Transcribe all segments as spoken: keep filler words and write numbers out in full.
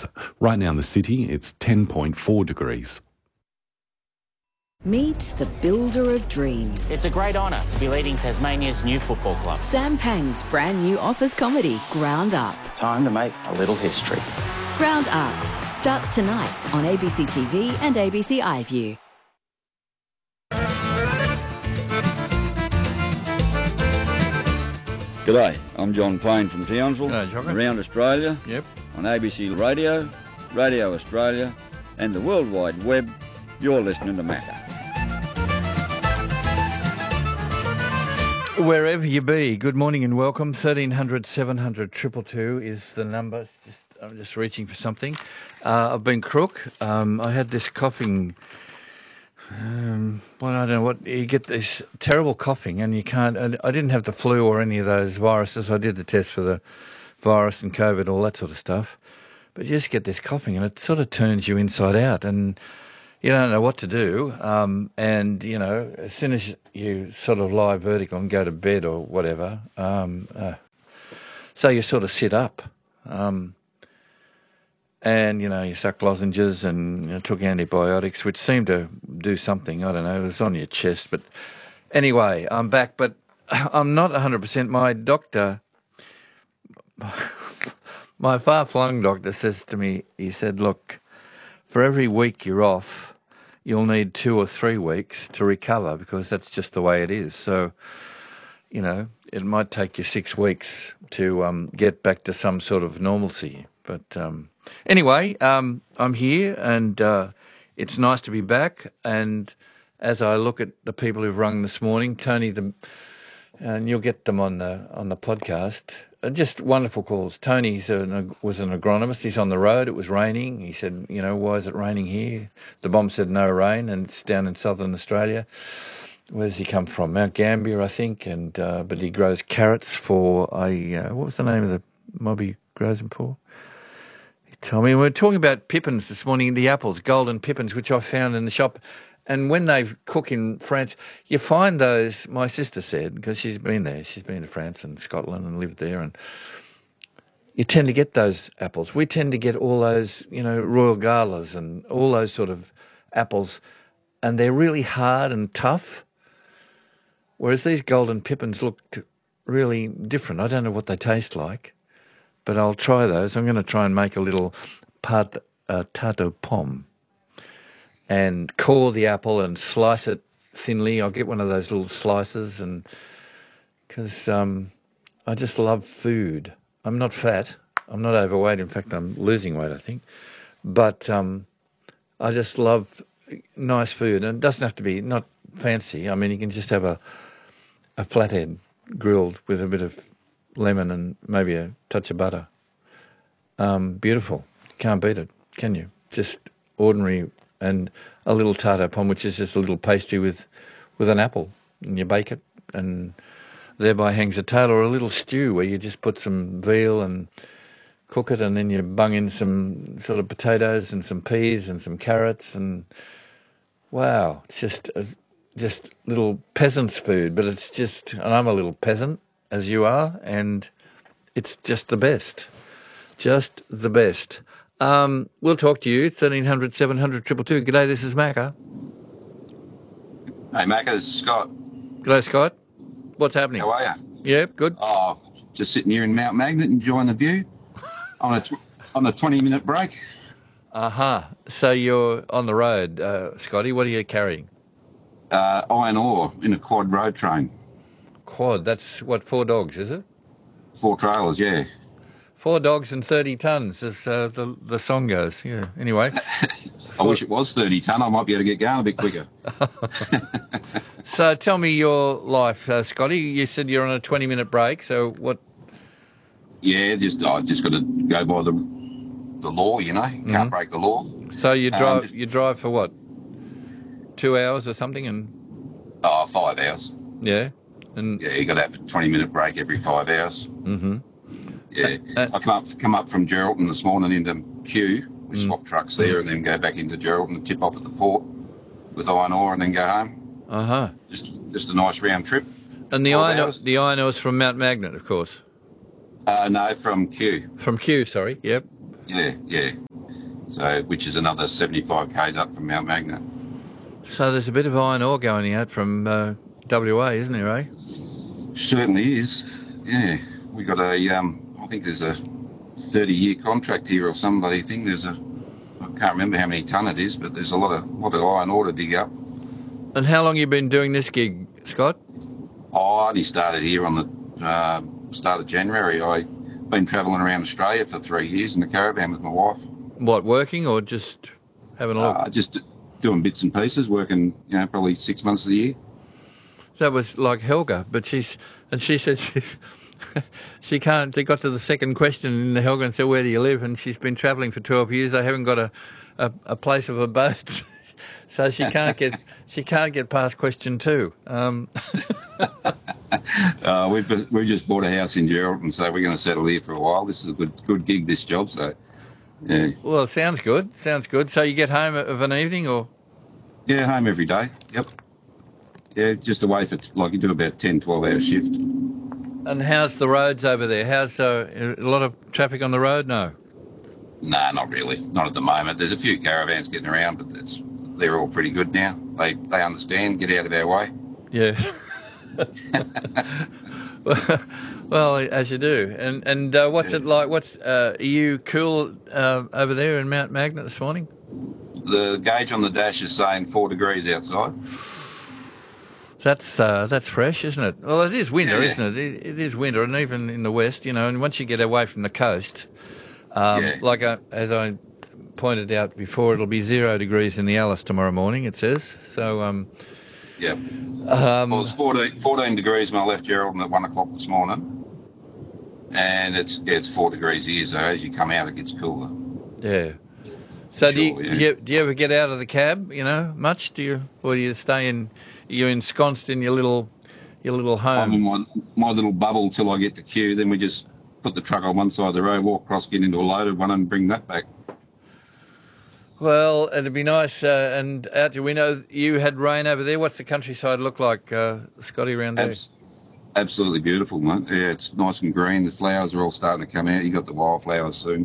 clouds. Right now in the city, it's ten point four degrees. Meet the builder of dreams. It's a great honour to be leading Tasmania's new football club. Sam Pang's brand new office comedy, Ground Up. Time to make a little history. Ground Up starts tonight on A B C T V and A B C iView. G'day, I'm John Payne from Townsville, G'day, around Australia, Yep. on A B C Radio, Radio Australia, and the World Wide Web. You're listening to Macca. Wherever you be, good morning and welcome. thirteen hundred, seven hundred, two two two is the number. It's just, I'm just reaching for something. Uh, I've been crook. Um, I had this coughing. Um, well, I don't know what. You get this terrible coughing and you can't. And I didn't have the flu or any of those viruses. I did the test for the virus and COVID, all that sort of stuff. But you just get this coughing and it sort of turns you inside out and you don't know what to do. Um, and, you know, as soon as you sort of lie vertical and go to bed or whatever, um, uh, so you sort of sit up. Um, and, you know, you suck lozenges and you know, took antibiotics, which seemed to do something. I don't know, it was on your chest. But anyway, I'm back. But I'm not one hundred percent. My doctor, my far-flung doctor says to me, he said, look, for every week you're off, you'll need two or three weeks to recover because that's just the way it is. So, you know, it might take you six weeks to um, get back to some sort of normalcy. But um, anyway, um, I'm here and uh, it's nice to be back. And as I look at the people who've rung this morning, Tony, the, and you'll get them on the on the podcast. Just wonderful calls. Tony was an agronomist. He's on the road. It was raining. He said, you know, why is it raining here? The bomb said no rain, and it's down in southern Australia. Where does he come from? Mount Gambier, I think. And uh, but he grows carrots for a uh, what was the name of the mob he grows them for? He told me. We were talking about pippins this morning. The apples, golden pippins, which I found in the shop. And when they cook in France, you find those, my sister said, because she's been there, she's been to France and Scotland and lived there, and you tend to get those apples. We tend to get all those, you know, Royal Galas and all those sort of apples, and they're really hard and tough, whereas these golden pippins look really different. I don't know what they taste like, but I'll try those. I'm going to try and make a little part, uh, tarte aux pommes. And core the apple and slice it thinly. I'll get one of those little slices, and because um, I just love food. I'm not fat. I'm not overweight. In fact, I'm losing weight, I think. But um, I just love nice food, and it doesn't have to be not fancy. I mean, you can just have a a flathead grilled with a bit of lemon and maybe a touch of butter. Um, beautiful. Can't beat it, can you? Just ordinary. And a little tarte aux pommes, which is just a little pastry with, with an apple, and you bake it, and thereby hangs a tale. Or a little stew where you just put some veal and cook it, and then you bung in some sort of potatoes and some peas and some carrots, and wow, it's just a, just little peasant's food. But it's just, and I'm a little peasant as you are, and it's just the best, just the best. Um, we'll talk to you, thirteen hundred, seven hundred, two two two. G'day, this is Macca. Hey, Macca, this is Scott. G'day, Scott. What's happening? How are you? Yeah, good. Oh, just sitting here in Mount Magnet enjoying the view on a, tw- on a twenty-minute break. Uh-huh. So you're on the road, uh, Scotty. What are you carrying? Uh, iron ore in a quad road train. Quad, that's, what, four dogs, is it? Four trailers, yeah. Four dogs and thirty tonnes, as uh, the, the song goes. Yeah, anyway. I wish it was thirty tonne. I might be able to get going a bit quicker. So tell me your life, uh, Scotty. You said you're on a twenty-minute break, so what? Yeah, just I just got to go by the the law, you know. Can't Mm-hmm. break the law. So you drive Um, just- you drive for what? Two hours or something, and Oh, five hours. yeah, and Yeah, you got to have a twenty-minute break every five hours. mm-hmm. Yeah, Uh, I come up come up from Geraldton this morning into Kew. We Mm. swap trucks there and then go back into Geraldton and tip off at the port with iron ore and then go home. Uh huh. Just just a nice round trip. And the Twelve iron hours. the iron ore's from Mount Magnet, of course. Uh, no, from Kew. From Kew, sorry. Yep. Yeah, yeah. So, which is another seventy-five k's up from Mount Magnet. So there's a bit of iron ore going out from uh, W A, isn't there, eh? Certainly is. Yeah, we got a. Um, I think there's a thirty-year contract here or some bloody thing. There's a. I can't remember how many tonne it is, but there's a lot of lot of iron ore to dig up. And how long you been doing this gig, Scott? Oh, I only started here on the uh, start of January. I've been travelling around Australia for three years in the caravan with my wife. What, working or just having a look? Uh, just doing bits and pieces, working, you know, probably six months of the year. That was like Helga, but she's, and she said she's, she can't, they got to the second question in the Helga and said, where do you live? And she's been travelling for twelve years. They haven't got a, a, a place of abode. So she can't get she can't get past question two. Um. uh, we've we just bought a house in Geraldton, so we're going to settle here for a while. This is a good good gig, this job. So, yeah. Well, sounds good. Sounds good. So you get home of an evening, or? Yeah, home every day. Yep. Yeah, just away for like you do about ten, twelve hour shift. And how's the roads over there? How's uh, a lot of traffic on the road? No. Nah, not really. Not at the moment. There's a few caravans getting around, but it's. They're all pretty good now. They they understand. Get out of our way. Yeah. Well, as you do. And and uh, what's it like? What's uh, are you cool uh, over there in Mount Magnet this morning? The gauge on the dash is saying four degrees outside. That's uh, that's fresh, isn't it? Well, it is winter, Yeah. isn't it? it? It is winter, and even in the west, you know. And once you get away from the coast, um, Yeah. like I, as I pointed out before, it'll be zero degrees in the Alice tomorrow morning. It says so. Um, Yep. um, Well, it's fourteen, fourteen degrees when I left Geraldton at one o'clock this morning, and it's yeah, it's four degrees here. So as you come out, it gets cooler. yeah. So do, you, Sure, yeah. do you do you ever get out of the cab? You know, much? Do you, or do you stay in? You're ensconced in your little your little I'm in home. my my little bubble till I get to Kew. Then we just put the truck on one side of the road, walk across, get into a loaded one, and bring that back. Well, it'd be nice. Uh, and out your window, you had rain over there. What's the countryside look like, uh, Scotty, around there? Abs- absolutely beautiful, mate. Yeah, it's nice and green. The flowers are all starting to come out. You got the wildflowers soon.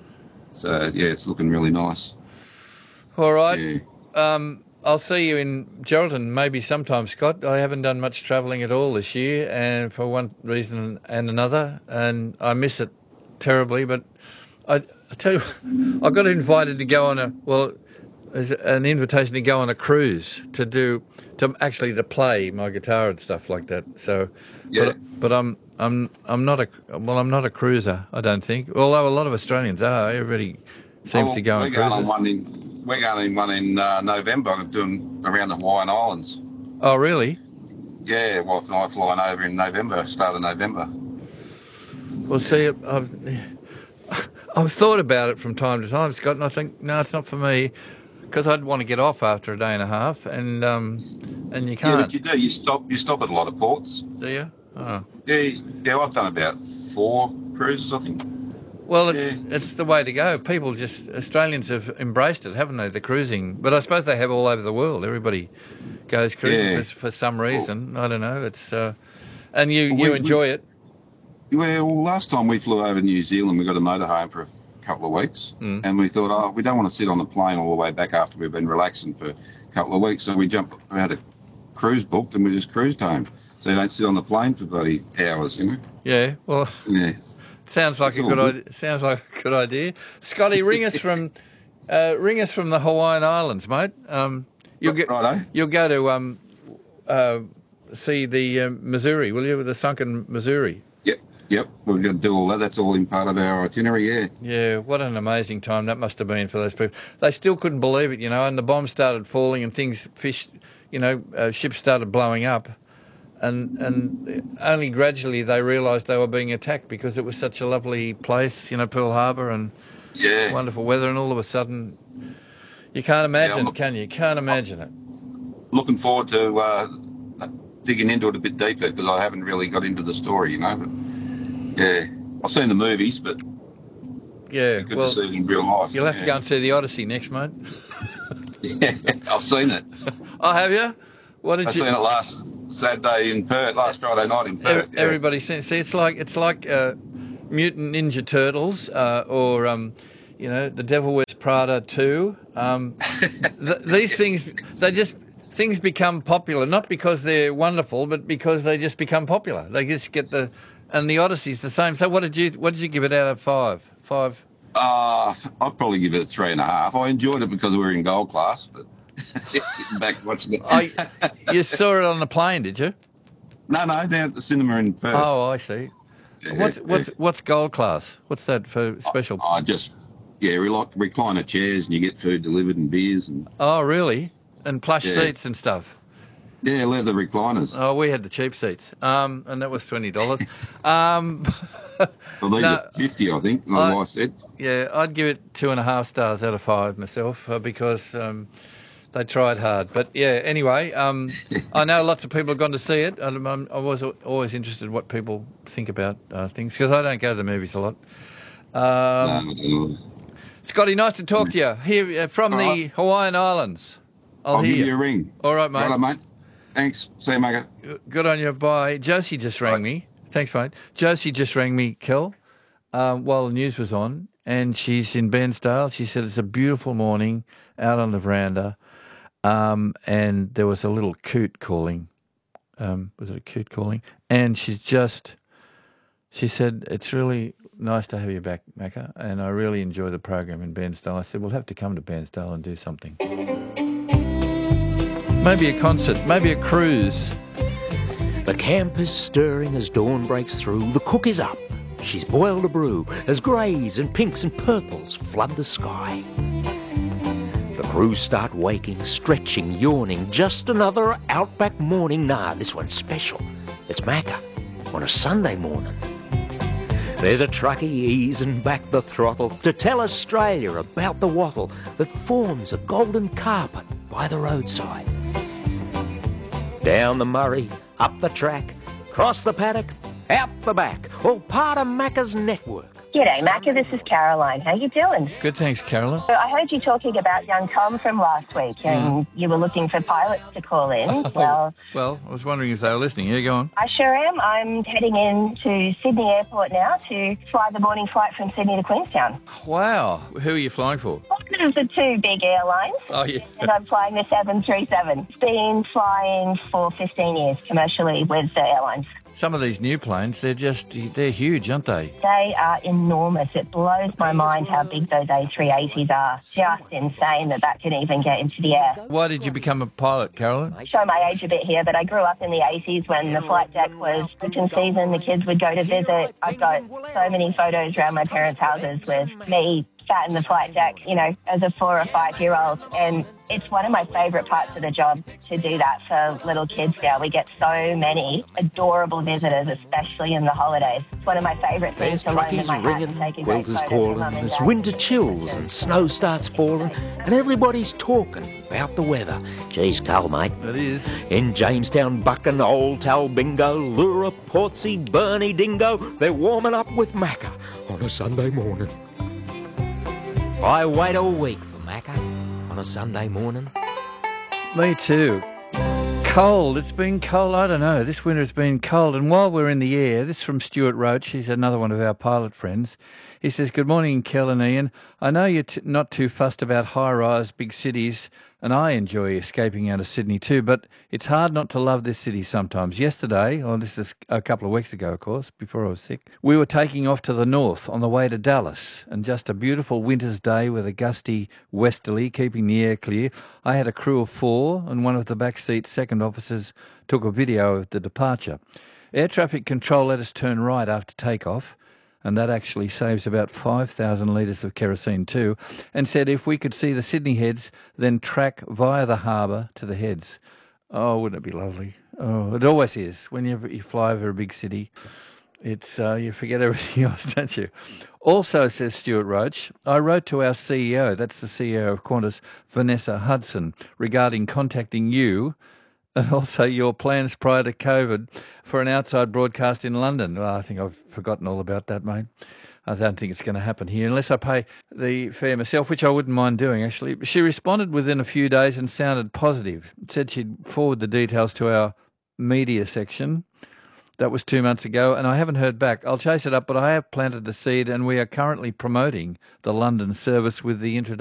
So yeah, it's looking really nice. All right. Yeah. Um, I'll see you in Geraldton maybe sometime, Scott. I haven't done much travelling at all this year, and for one reason and another, and I miss it terribly. But I, I tell you, I got invited to go on a well, there's an invitation to go on a cruise to do to actually to play my guitar and stuff like that. So, Yeah. but, but I'm I'm I'm not a well, I'm not a cruiser. I don't think. Although a lot of Australians are. Everybody seems Oh, to go we're on going on cruises. one in we're going on one in uh, November. I'm doing around the Hawaiian Islands. Oh, really? Yeah, wife and I flying over in November, start of November. Well, see, I've, I've thought about it from time to time, Scott, and I think, no, it's not for me, because I'd want to get off after a day and a half, and um, and you Yeah, can't, but you do. You stop. You stop at a lot of ports. do you? Oh. Yeah, you- yeah. I've done about four cruises, I think. Well, it's Yeah. it's the way to go. People just, Australians have embraced it, haven't they, the cruising? But I suppose they have all over the world. Everybody goes cruising Yeah. for, for some reason. I don't know. It's uh, and you, Well, you we- enjoy it. Well, last time we flew over New Zealand, we got a motorhome for a couple of weeks, Mm. and we thought, oh, we don't want to sit on the plane all the way back after we've been relaxing for a couple of weeks, so we jumped. We had a cruise booked, and we just cruised home. So you don't sit on the plane for bloody hours, you know. Yeah, well, Yeah. sounds like a It's good all idea. Sounds like a good idea. Scotty, ring us from uh, ring us from the Hawaiian Islands, mate. Um, you'll get Righto. you'll go to um, uh, see the uh, Missouri, will you? The sunken Missouri. Yep. Yep. We're going to do all that. That's all in part of our itinerary. Yeah. Yeah, what an amazing time that must have been for those people. They still couldn't believe it, you know. And the bombs started falling, and things, fish, you know, uh, ships started blowing up, and and only gradually they realised they were being attacked because it was such a lovely place, you know, Pearl Harbor and Yeah. wonderful weather, and all of a sudden, you can't imagine, I'm- can you? You can't imagine it. Looking forward to uh, digging into it a bit deeper because I haven't really got into the story, you know. But yeah, I've seen the movies, but Yeah, good well, to see it in real life. you'll have to yeah. go and see the Odyssey next, mate. Yeah, I've seen it. Oh, have you? What did I you? seen it last Saturday in Perth, last Friday night in Perth. Every, yeah. Everybody sees. See, it's like it's like uh, Mutant Ninja Turtles, uh, or um, you know, the Devil Wears Prada too. Um, th- these things, they just, things become popular, not because they're wonderful, but because they just become popular. They just get the, and the Odyssey's the same. So what did you, what did you give it out of five? Five? Uh, I'd probably give it a three and a half. I enjoyed it because we were in gold class, but sitting back watching it. I, you saw it on the plane, did you? No, no, down at the cinema in Perth. Oh, I see. Yeah, what's yeah. what's what's gold class? What's that for special? I just, yeah, we like recliner chairs and you get food delivered and beers and. Oh, really? And plush Yeah. seats and stuff. Yeah, leather recliners. Oh, we had the cheap seats, um, and that was twenty dollars. um, Well, these no, are fifty, I think. My I- wife said. yeah, I'd give it two and a half stars out of five myself uh, because um, they tried hard. But yeah, anyway, um, I know lots of people have gone to see it. And I'm, I was always interested in what people think about uh, things because I don't go to the movies a lot. Um, No, I don't know. Scotty, nice to talk to you here uh, from All the right. Hawaiian Islands. I'll, I'll hear give you a ring. All right, mate. Righto, mate. Thanks. See you, mate. Good on you. Bye. Josie just rang Right. me. Thanks, mate. Josie just rang me, Kel, um, while the news was on, and she's in Bairnsdale. She said it's a beautiful morning out on the veranda, um, and there was a little coot calling. Um, was it a coot calling? And she's just, she said, it's really nice to have you back, Macca, and I really enjoy the program in Bairnsdale. I said, we'll have to come to Bairnsdale and do something. Maybe a concert, maybe a cruise. The camp is stirring as dawn breaks through. The cook is up. She's boiled a brew as greys and pinks and purples flood the sky. The crew start waking, stretching, yawning. Just another outback morning. Nah, this one's special. It's Macca on a Sunday morning. There's a truckie easing back the throttle to tell Australia about the wattle that forms a golden carpet by the roadside. Down the Murray, up the track, cross the paddock, out the back, all part of Macca's network. G'day, Macca. This is Caroline. How you doing? Good, thanks, Carolyn. So I heard you talking about young Tom from last week, and you were looking for pilots to call in. Well, Well, I was wondering if they were listening. Yeah, go on. I sure am. I'm heading in to Sydney Airport now to fly the morning flight from Sydney to Queenstown. Wow. Who are you flying for? One of the two big airlines, Oh, yeah. and I'm flying the seven three seven. It's been flying for fifteen years commercially with the airlines. Some of these new planes, they're just, they're huge, aren't they? They are enormous. It blows my mind how big those A three eighties are. Just insane that that can even get into the air. Why did you become a pilot, Carolyn? Show my age a bit here, but I grew up in the eighties when the flight deck was open season. The kids would go to visit. I've got so many photos around my parents' houses with me sat in the flight deck, you know, as a four or five year old. And it's one of my favourite parts of the job to do that for little kids now. We get so many adorable visitors, especially in the holidays. It's one of my favourite things There's to learn in truckies my hat ringing, and take a great quilters photo calling, for mum and as dad. winter chills and snow starts falling, and everybody's talking about the weather. Geez, cold, mate. It is. In Jamestown, Buchan, Old Talbingo, Lura, Portsea, Burnie, Dingo, they're warming up with Macca on a Sunday morning. I wait all week for Macca on a Sunday morning. Me too. Cold. It's been cold. I don't know. This winter has been cold. And while we're in the air, this is from Stuart Roach. He's another one of our pilot friends. He says, good morning, Kel and Ian. I know you're t- not too fussed about high-rise big cities, and I enjoy escaping out of Sydney too, but it's hard not to love this city sometimes. Yesterday, well, this is a couple of weeks ago, of course, before I was sick, we were taking off to the north on the way to Dallas, and just a beautiful winter's day with a gusty westerly, keeping the air clear. I had a crew of four, and one of the backseat second officers took a video of the departure. Air traffic control let us turn right after takeoff, and that actually saves about five thousand litres of kerosene too, and said if we could see the Sydney heads, then track via the harbour to the heads. Oh, wouldn't it be lovely? Oh, it always is. Whenever you fly over a big city, it's uh, you forget everything else, don't you? Also, says Stuart Roach, I wrote to our C E O, that's the C E O of Qantas, Vanessa Hudson, regarding contacting you and also your plans prior to COVID for an outside broadcast in London. Well, I think I've forgotten all about that, mate. I don't think it's going to happen here unless I pay the fare myself, which I wouldn't mind doing, actually. She responded within a few days and sounded positive. Said she'd forward the details to our media section That was two months ago, and I haven't heard back. I'll chase it up, but I have planted the seed, and we are currently promoting the London service with the introduction